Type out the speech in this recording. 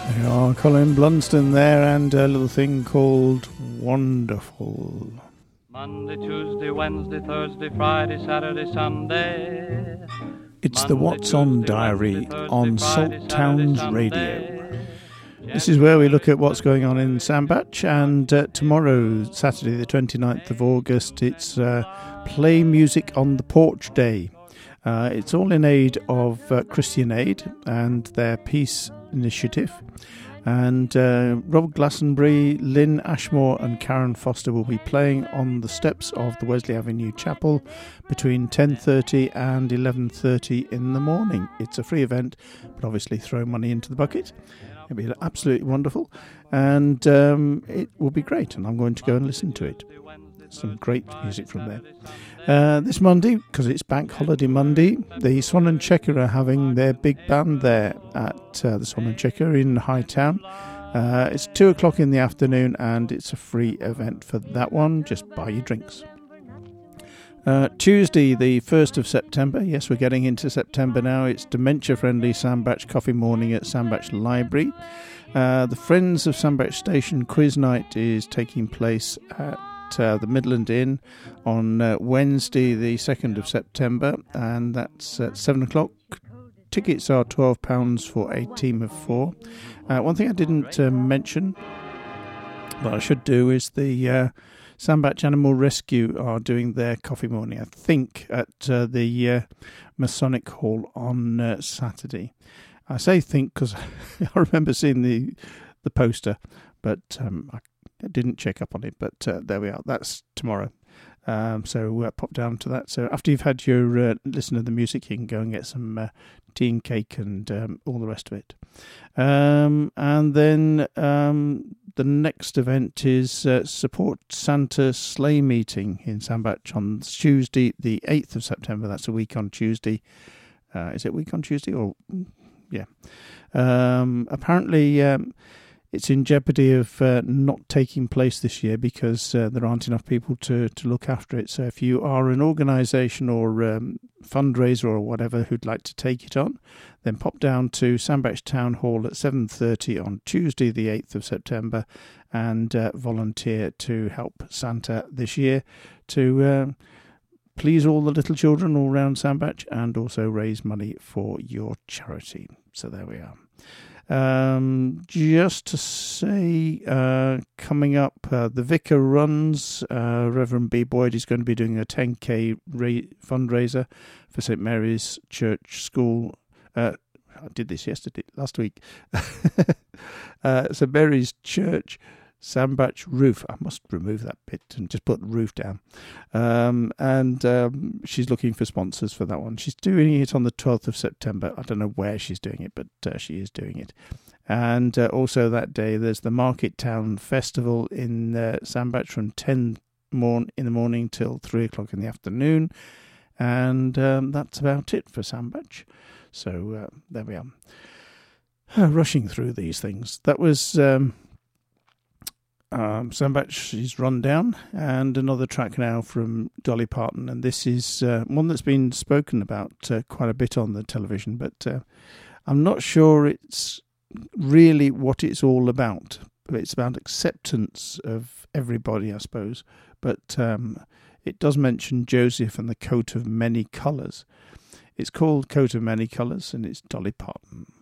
There are Colin Blunston there and a little thing called Wonderful. Monday, Tuesday, Wednesday, Thursday, Friday, Saturday, Sunday. It's the What's On Diary on Salt Towns Radio. This is where we look at what's going on in Sandbach, and tomorrow, Saturday the 29th of August, it's Play Music on the Porch Day. It's all in aid of Christian Aid and their peace initiative. And Rob Glastonbury, Lynn Ashmore and Karen Foster will be playing on the steps of the Wesley Avenue Chapel between 10:30 and 11:30 in the morning. It's a free event, but obviously throw money into the bucket. It'll be absolutely wonderful, and it will be great, and I'm going to go and listen to it. Some great music from there. This Monday, because it's Bank Holiday Monday, the Swan and Checker are having their big band there at the Swan and Checker in Hightown. It's 2 o'clock in the afternoon, and it's a free event for that one. Just buy your drinks. Tuesday, the 1st of September, yes, we're getting into September now, it's dementia-friendly Sandbach Coffee Morning at Sandbach Library. The Friends of Sandbach Station Quiz Night is taking place at the Midland Inn on Wednesday the 2nd of September, and that's at 7 o'clock. Tickets are £12 for a team of 4. One thing I didn't mention, but I should do, is the Sandbach Animal Rescue are doing their coffee morning, I think, at the Masonic Hall on Saturday. I say think because I remember seeing the poster, but I didn't check up on it, but there we are. That's tomorrow. So pop down to that. So after you've had your listen to the music, you can go and get some tea and cake and all the rest of it. And then the next event is Support Santa Sleigh Meeting in Sandbach on Tuesday, the 8th of September. That's a week on Tuesday. Is it a week on Tuesday? Or yeah. Apparently... it's in jeopardy of not taking place this year because there aren't enough people to look after it. So if you are an organisation or fundraiser or whatever who'd like to take it on, then pop down to Sandbach Town Hall at 7:30 on Tuesday the 8th of September and volunteer to help Santa this year to please all the little children all around Sandbach and also raise money for your charity. So there we are. Just to say, coming up, the Vicar runs, Reverend B. Boyd is going to be doing a 10k fundraiser for St. Mary's Church School. I did this last week. St. Mary's Church Sandbach roof. I must remove that bit and just put the roof down. And she's looking for sponsors for that one. She's doing it on the 12th of September. I don't know where she's doing it, but she is doing it. And also that day, there's the Market Town Festival in Sandbach from 10 in the morning till 3 o'clock in the afternoon. And that's about it for Sandbach. So there we are. Rushing through these things. That was... Sandbach is Run Down, and another track now from Dolly Parton, and this is one that's been spoken about quite a bit on the television, but I'm not sure it's really what it's all about. It's about acceptance of everybody, I suppose, but it does mention Joseph and the Coat of Many Colours. It's called Coat of Many Colours, and it's Dolly Parton.